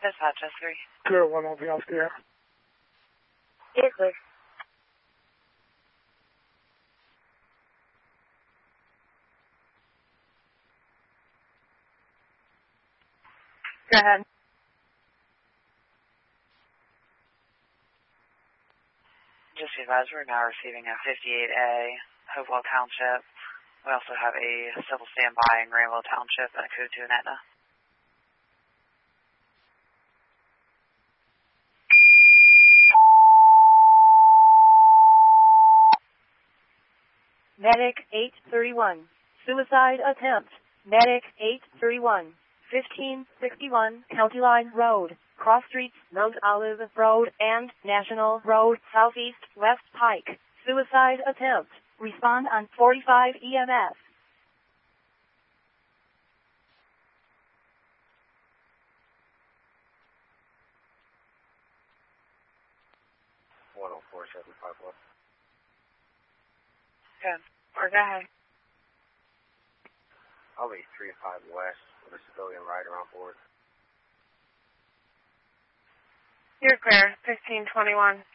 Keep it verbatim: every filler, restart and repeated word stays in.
Dispatch, S three. Clear, one on Beyond Clear. Yeah, clear. Go ahead. Just be advised, we're now receiving a fifty-eight A, Hopewell Township. We also have a civil standby in Granville Township and a code two in Etna. Medic eight thirty-one. Suicide attempt. Medic eight thirty-one. fifteen sixty-one County Line Road. Cross Streets, Mount Olive Road and National Road, Southeast, West Pike. Suicide attempt. Respond on forty-five E M S. one oh four seven five one. Good. Or go ahead. I'll be three oh five West with a civilian rider on board. You're clear. fifteen twenty-one.